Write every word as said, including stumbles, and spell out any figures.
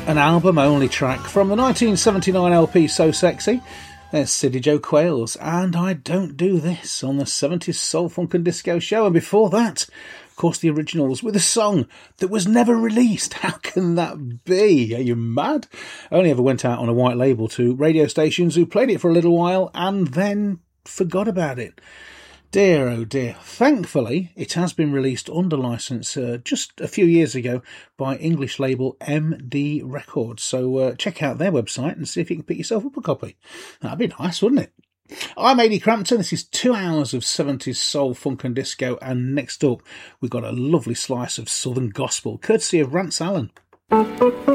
An album-only track from the nineteen seventy-nine L P So Sexy. There's Sidney Joe Quails and I Don't Do This on the seventies Soul, Funk and Disco show. And before that, of course, the originals with a song that was never released. How can that be? Are you mad? Only ever went out on a white label to radio stations who played it for a little while and then forgot about it. Dear, oh dear. Thankfully, it has been released under licence uh, just a few years ago by English label M D Records. So uh, check out their website and see if you can pick yourself up a copy. That'd be nice, wouldn't it? I'm Adi Crampton. This is two hours of seventies soul, funk and disco. And next up, we've got a lovely slice of Southern gospel, courtesy of Rance Allen.